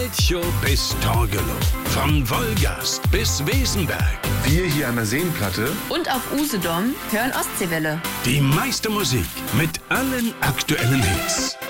Elchow bis Torgelow. Von Wolgast bis Wesenberg. Wir hier an der Seenplatte Und auf Usedom hören Ostseewelle. Die meiste Musik mit allen aktuellen Hits.